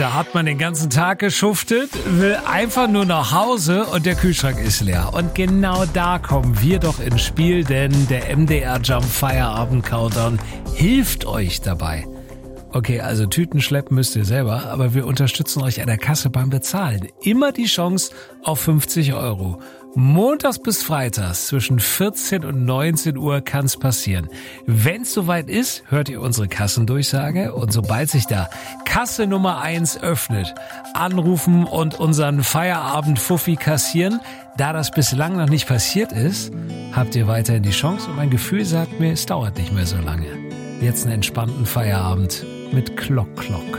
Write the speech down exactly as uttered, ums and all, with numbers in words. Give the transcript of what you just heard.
Da hat man den ganzen Tag geschuftet, will einfach nur nach Hause und der Kühlschrank ist leer. Und genau da kommen wir doch ins Spiel, denn der M D R Jump Feierabend Countdown hilft euch dabei. Okay, also Tüten schleppen müsst ihr selber, aber wir unterstützen euch an der Kasse beim Bezahlen. Immer die Chance auf fünfzig Euro. Montags bis Freitags zwischen vierzehn und neunzehn Uhr kann's passieren. Wenn's soweit ist, hört ihr unsere Kassendurchsage und sobald sich da Kasse Nummer eins öffnet, anrufen und unseren Feierabend-Fuffi kassieren. Da das bislang noch nicht passiert ist, habt ihr weiterhin die Chance und mein Gefühl sagt mir, es dauert nicht mehr so lange. Jetzt einen entspannten Feierabend mit Klock Klock.